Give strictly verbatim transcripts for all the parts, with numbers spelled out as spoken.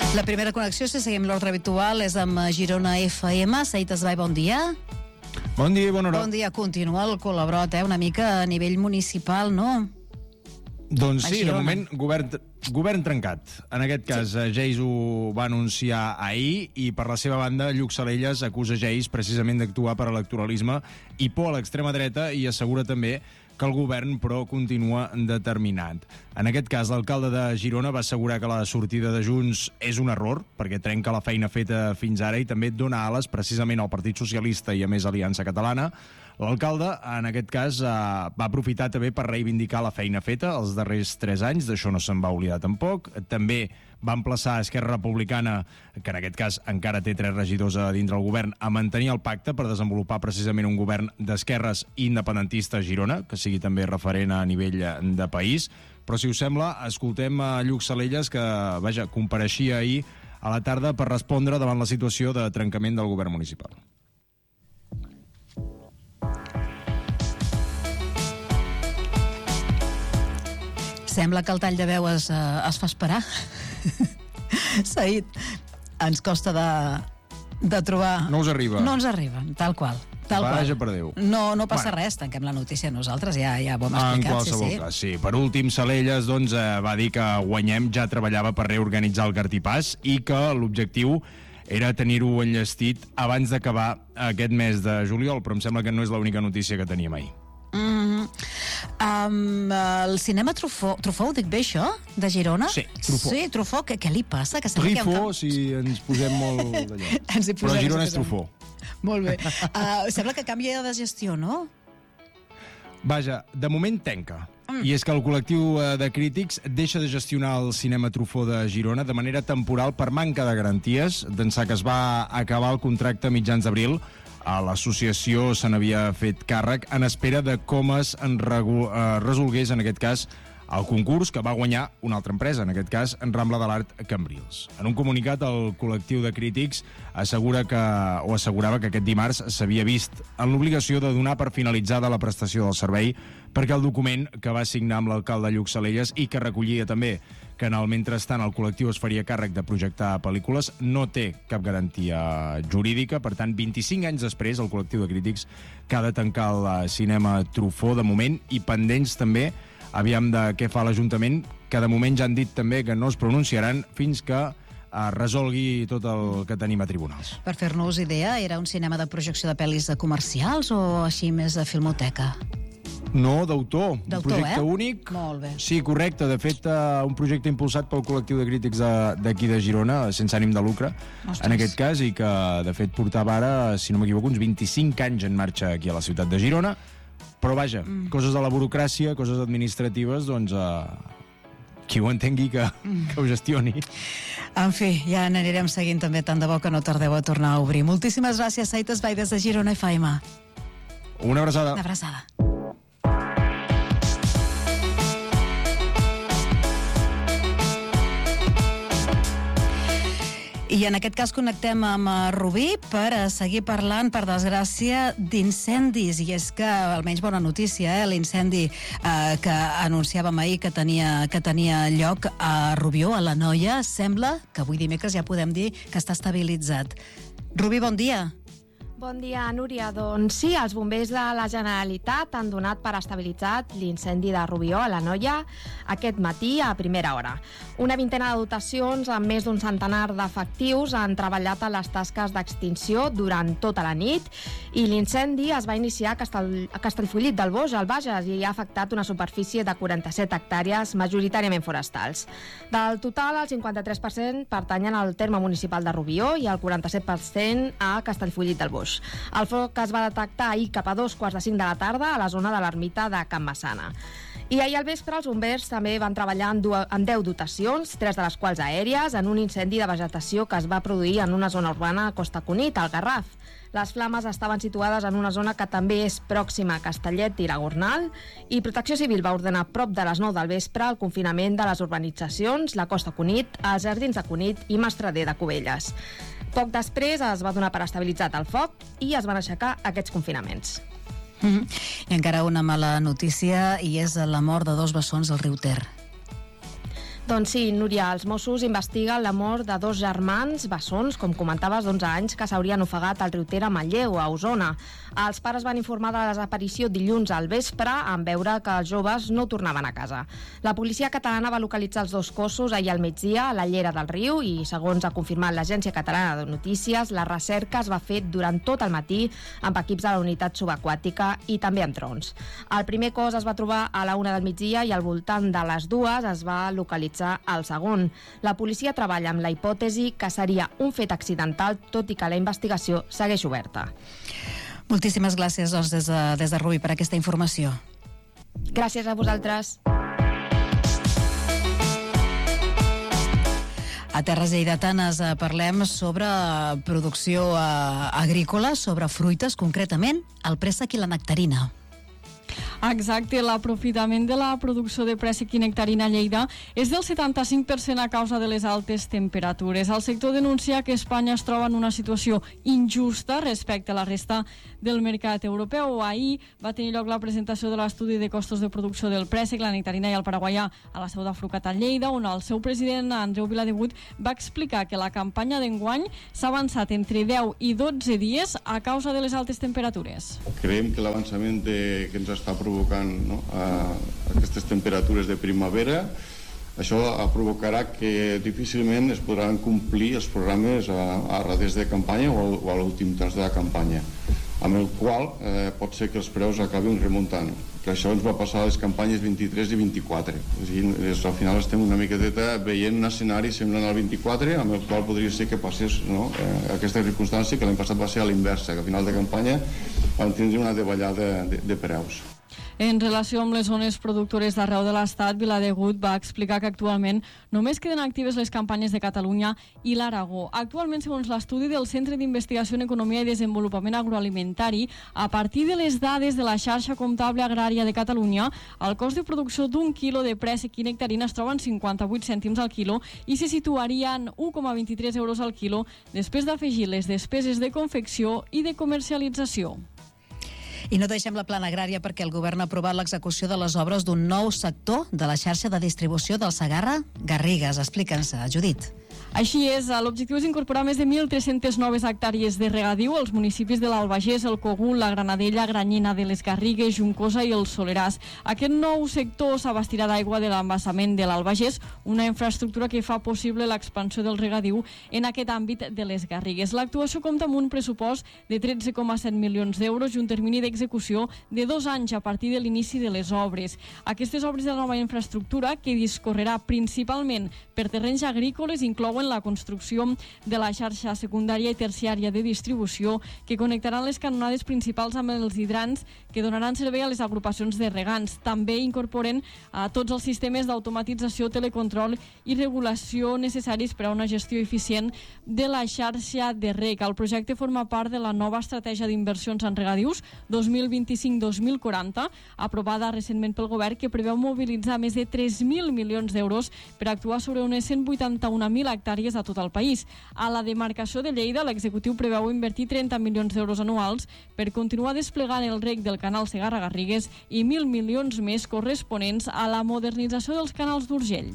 La primera connexió, si seguim l'ordre habitual, és amb Girona F M. Saït Esbai, bon dia. Bon dia i bona hora. Bon dia. Continua el col·labrot, eh? Una mica a nivell municipal, no? Doncs sí, de moment, govern, govern trencat. En aquest cas, sí. Geis ho va anunciar ahir i, per la seva banda, Lluc Salelles acusa Geis precisament d'actuar per electoralisme i por a l'extrema dreta i assegura també que el govern, però, continua determinat. En aquest cas, l'alcalde de Girona va assegurar que la sortida de Junts és un error, perquè trenca la feina feta fins ara i també dona ales precisament al Partit Socialista i, a més, Aliança Catalana. L'alcalde, en aquest cas, eh, va aprofitar també per reivindicar la feina feta els darrers tres anys, d'això no se'n va oblidar tampoc. També va emplaçar Esquerra Republicana, que en aquest cas encara té tres regidors a dintre el govern, a mantenir el pacte per desenvolupar precisament un govern d'esquerres independentista a Girona, que sigui també referent a nivell de país. Però, si us sembla, escoltem a Lluc Salelles, que, vaja, compareixia ahir a la tarda per respondre davant la situació de trencament del govern municipal. Sembla que el tall de veu es, uh, es fa esperar. Saït, ens costa de, de trobar... No us arriba. No ens arriba, tal qual. Tal Vaja qual. per Déu. No, no passa bueno. res, tanquem la notícia nosaltres, ja, ja ho hem explicat. En qualsevol sí, sí. cas, sí. Per últim, Salelles doncs, eh, va dir que Guanyem ja treballava per reorganitzar el Cartipàs i que l'objectiu era tenir-ho enllestit abans d'acabar aquest mes de juliol, però em sembla que no és l'única notícia que teníem ahir. Mm-hmm. Um, el cinema Truffaut, Truffaut, dic bé això? De Girona? Sí, Truffaut. Sí, Truffaut, què, què li passa? Que Truffaut, si ens posem molt d'allò. Ens hi posem, però Girona ens és Truffaut. Molt bé. Uh, sembla que canvia de gestió, no? Vaja, de moment tanca. Mm. I és que el col·lectiu de crítics deixa de gestionar el cinema Truffaut de Girona de manera temporal per manca de garanties, d'ençà que es va acabar el contracte a mitjans d'abril. A l'associació se n'havia fet càrrec en espera de com es en regu- eh, resolgués, en aquest cas, el concurs que va guanyar una altra empresa, en aquest cas, en Rambla de l'Art Cambrils. En un comunicat, el col·lectiu de crítics assegura que, o assegurava que aquest dimarts s'havia vist en l'obligació de donar per finalitzada la prestació del servei perquè el document que va signar amb l'alcalde Lluc Salelles i que recollia també que en el mentrestant el col·lectiu es faria càrrec de projectar pel·lícules no té cap garantia jurídica. Per tant, vint-i-cinc anys després, el col·lectiu de crítics que ha de tancar el cinema Truffaut de moment i pendents també aviam de què fa l'Ajuntament, que de moment ja han dit també que no es pronunciaran fins que eh, resolgui tot el que tenim a tribunals. Per fer-nos idea, era un cinema de projecció de pel·lis comercials o així més de filmoteca? No, d'autor. D'autor, un projecte eh? únic. Molt bé. Sí, correcte. De fet, uh, un projecte impulsat pel col·lectiu de crítics d'aquí de, de Girona, sense ànim de lucre, Ostres. En aquest cas, i que, de fet, portava ara, si no m'equivoco, uns vint-i-cinc anys en marxa aquí a la ciutat de Girona. Però vaja, mm. coses de la burocràcia, coses administratives, doncs eh, qui ho entengui que, mm. que ho gestioni. En fi, ja n'anirem seguint també, tant de bo que no tardeu a tornar a obrir. Moltíssimes gràcies, Saït Esbai, des de Girona F M. Una abraçada. Una abraçada. I en aquest cas connectem amb Rubí per seguir parlant, per desgràcia, d'incendis. I és que, almenys bona notícia, eh? l'incendi eh, que anunciàvem ahir que tenia, que tenia lloc a Rubió, a l'Anoia, sembla que avui dimecres ja podem dir que està estabilitzat. Rubí, bon dia. Bon dia, Núria. Doncs sí, els bombers de la Generalitat han donat per estabilitzat l'incendi de Rubió a l'Anoia aquest matí a primera hora. Una vintena de dotacions amb més d'un centenar d'efectius han treballat a les tasques d'extinció durant tota la nit i l'incendi es va iniciar a, Castell, a Castellfollit del Boix, al Bages, i ha afectat una superfície de quaranta-set hectàrees, majoritàriament forestals. Del total, el cinquanta-tres per cent pertanyen al terme municipal de Rubió i el quaranta-set per cent a Castellfollit del Boix. El foc es va detectar ahir cap a dos quarts de cinc de la tarda a la zona de l'ermita de Can Massana. I ahir al vespre els bombers també van treballar en, du- en deu dotacions, tres de les quals aèries, en un incendi de vegetació que es va produir en una zona urbana a Costa Cunit, al Garraf. Les flames estaven situades en una zona que també és pròxima a Castellet i la Gornal, i Protecció Civil va ordenar prop de les nou del vespre el confinament de les urbanitzacions, la Costa Cunit, els Jardins de Cunit i Mastrader de Cubelles. Poc després es va donar per estabilitzat el foc i es van aixecar aquests confinaments. Mm-hmm. I encara una mala notícia, i és la mort de dos bessons al riu Ter. Doncs sí, Núria, els Mossos investiguen la mort de dos germans bessons, com comentaves, d'onze anys, que s'haurien ofegat al riu Ter a Manlleu, a Osona. Els pares van informar de la desaparició dilluns al vespre en veure que els joves no tornaven a casa. La policia catalana va localitzar els dos cossos ahir al migdia a la llera del riu i, segons ha confirmat l'Agència Catalana de Notícies, la recerca es va fer durant tot el matí amb equips de la unitat subaquàtica i també amb drons. El primer cos es va trobar a la una del migdia i al voltant de les dues es va localitzar el segon. La policia treballa amb la hipòtesi que seria un fet accidental, tot i que la investigació segueix oberta. Moltíssimes gràcies, doncs, des de, des de Rubí per aquesta informació. Gràcies a vosaltres. A Terres Lleidatanes parlem sobre producció agrícola, sobre fruites, concretament el préssec i la nectarina. Exacte, l'aprofitament de la producció de préssec i nectarina a Lleida és del setanta-cinc per cent a causa de les altes temperatures. El sector denuncia que Espanya es troba en una situació injusta respecte a la resta del mercat europeu. Ahir va tenir lloc la presentació de l'estudi de costos de producció del préssec, la nectarina i el paraguaià a la seu d'Afrucat a Lleida, on el seu president, Andreu Viladegut, va explicar que la campanya d'enguany s'ha avançat entre deu i dotze dies a causa de les altes temperatures. Creiem que l'avançament de, que ens està provocant no, a, a aquestes temperatures de primavera, això provocarà que difícilment es podran complir els programes a, a raders de campanya o, o a l'últim temps de la campanya, amb el qual eh, pot ser que els preus acabin remuntant, que això ens va passar a les campanyes vint-i-tres i vint-i-quatre. És a dir, des, al final estem una miqueta veient un escenari semblant al vint-i-quatre, amb el qual podria ser que passés no, eh, aquesta circumstància, que l'any passat va ser a l'inversa, que a final de campanya vam tindre una davallada de, de preus. En relació amb les zones productores d'arreu de l'Estat, Viladegut va explicar que actualment només queden actives les campanyes de Catalunya i l'Aragó. Actualment, segons l'estudi del Centre d'Investigació en Economia i Desenvolupament Agroalimentari, a partir de les dades de la xarxa comptable agrària de Catalunya, el cost de producció d'un quilo de préssec i nectarina es troba en cinquanta-vuit cèntims al quilo i se situaria en un coma vint-i-tres euros al quilo després d'afegir les despeses de confecció i de comercialització. I no deixem la plana agrària perquè el govern ha aprovat l'execució de les obres d'un nou sector de la xarxa de distribució del Segarra-Garrigues. Explica'ns, Judit. Així és, l'objectiu és incorporar més de mil tres-centes noves hectàrees de regadiu als municipis de l'Albagés, el Cogul, la Granadella, Granyena de les Garrigues, Juncosa i el Soleràs. Aquest nou sector s'abastirà d'aigua de l'embassament de l'Albagés, una infraestructura que fa possible l'expansió del regadiu en aquest àmbit de les Garrigues. L'actuació compta amb un pressupost de tretze coma set milions d'euros i un termini d'execució de dos anys a partir de l'inici de les obres. Aquestes obres de la nova infraestructura, que discorrerà principalment per terrenys agrícoles, inclouen la construcció de la xarxa secundària i terciària de distribució que connectaran les canonades principals amb els hidrants que donaran servei a les agrupacions de regants. També incorporen a tots els sistemes d'automatització, telecontrol i regulació necessaris per a una gestió eficient de la xarxa de reg. El projecte forma part de la nova estratègia d'inversions en regadius dos mil vint-i-cinc dos mil quaranta, aprovada recentment pel govern, que preveu mobilitzar més de tres mil milions d'euros per actuar sobre unes cent vuitanta-un mil hectàrees a tot el país. A la demarcació de Lleida, l'executiu preveu invertir trenta milions d'euros anuals per continuar desplegant el reg del canal Segarra-Garrigues i mil milions més corresponents a la modernització dels canals d'Urgell.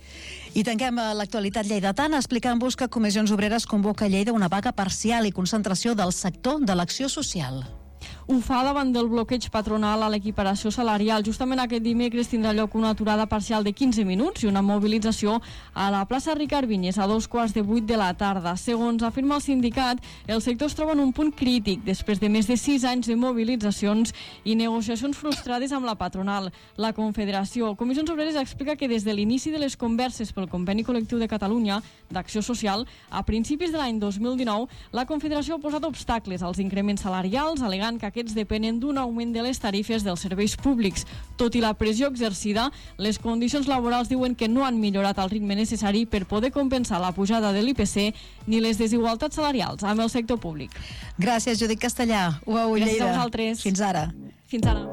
I tanquem l'actualitat lleidatana explicant-vos que Comissions Obreres convoca a Lleida una vaga parcial i concentració del sector de l'acció social. Ho fa davant del bloqueig patronal a l'equiparació salarial. Justament aquest dimecres tindrà lloc una aturada parcial de quinze minuts i una mobilització a la plaça Ricard Vinyes a dos quarts de vuit de la tarda. Segons afirma el sindicat, el sector es troba en un punt crític després de més de sis anys de mobilitzacions i negociacions frustrades amb la patronal. La Confederació Comissions Obreres explica que des de l'inici de les converses pel Conveni Col·lectiu de Catalunya d'Acció Social, a principis de l'any dos mil dinou, la Confederació ha posat obstacles als increments salarials, alegant que aquests depenen d'un augment de les tarifes dels serveis públics. Tot i la pressió exercida, les condicions laborals diuen que no han millorat al ritme necessari per poder compensar la pujada de l'I P C ni les desigualtats salarials amb el sector públic. Gràcies, Judit Castellà. U A U Lleida. Gràcies a vosaltres. Fins ara. Fins ara.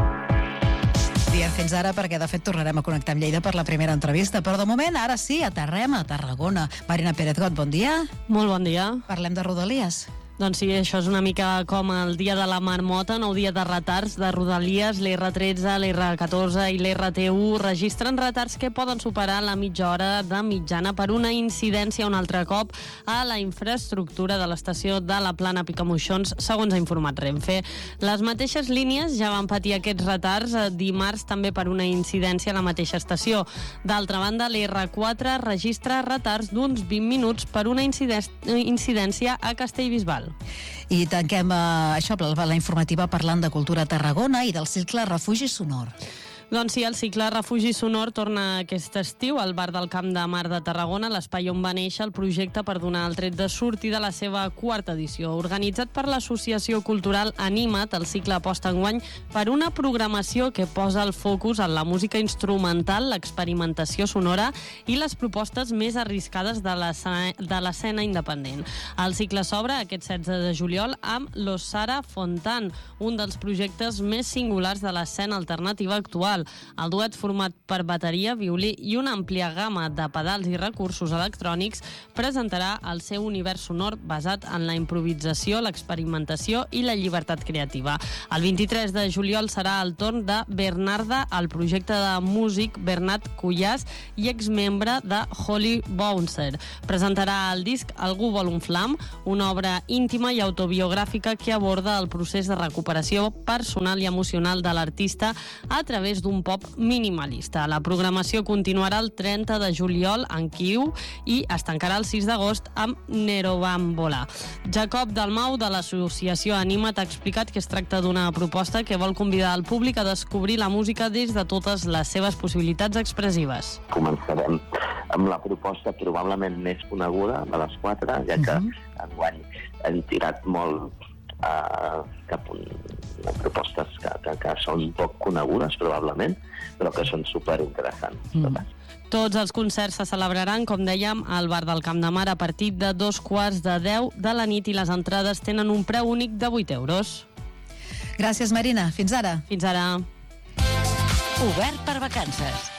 Diem fins ara perquè, de fet, tornarem a connectar amb Lleida per la primera entrevista. Però, de moment, ara sí, aterrem a Tarragona. Marina Pérez-Got, bon dia. Molt bon dia. Parlem de Rodalies. Doncs sí, això és una mica com el dia de la marmota, nou dies de retards de Rodalies, l'R tretze, l'R catorze i l'R T u registren retards que poden superar la mitja hora de mitjana per una incidència un altre cop a la infraestructura de l'estació de la Plana Picamoixons, segons ha informat Renfe. Les mateixes línies ja van patir aquests retards dimarts també per una incidència a la mateixa estació. D'altra banda, l'R quatre registra retards d'uns vint minuts per una incidència a Castellbisbal. I tanquem eh, això, la informativa parlant de cultura a Tarragona i del cicle Refugi Sonor. Doncs sí, el cicle Refugi Sonor torna aquest estiu al bar del Camp de Mar de Tarragona, l'espai on va néixer el projecte per donar el tret de sortida a la seva quarta edició. Organitzat per l'associació cultural Anima't, el cicle aposta enguany per una programació que posa el focus en la música instrumental, l'experimentació sonora i les propostes més arriscades de l'escena independent. El cicle s'obre aquest setze de juliol amb Los Sara Fontan, un dels projectes més singulars de l'escena alternativa actual. El duet format per bateria, violí i una àmplia gamma de pedals i recursos electrònics presentarà el seu univers sonor basat en la improvisació, l'experimentació i la llibertat creativa. El vint-i-tres de juliol serà el torn de Bernarda, el projecte de músic Bernat Cuyàs i exmembre de Holy Bouncer. Presentarà el disc Algú vol un flam, una obra íntima i autobiogràfica que aborda el procés de recuperació personal i emocional de l'artista a través d'un pop minimalista. La programació continuarà el trenta de juliol en Kiu i es tancarà el sis d'agost amb Nerobambola. Jacob Dalmau, de l'associació Anima't, ha explicat que es tracta d'una proposta que vol convidar el públic a descobrir la música des de totes les seves possibilitats expressives. Començarem amb la proposta probablement més coneguda de les quatre, ja que uh-huh. enguany hem tirat molt Uh, cap un, propostes que, que, que són poc conegudes probablement, però que són superinteressants. Mm. Tots els concerts se celebraran, com dèiem, al bar del Camp de Mar a partir de dos quarts de deu de la nit i les entrades tenen un preu únic de vuit euros. Gràcies, Marina. Fins ara. Fins ara. Obert per vacances.